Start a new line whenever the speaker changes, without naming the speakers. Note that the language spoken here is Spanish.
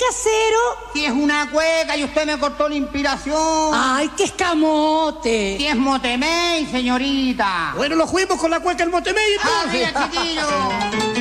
casero.
Si es una cueca y usted me cortó la inspiración.
Ay, qué escamote.
Si es motemey, señorita.
Bueno, lo juguemos con la cueca el motemey.
Ah, sí, chiquillo.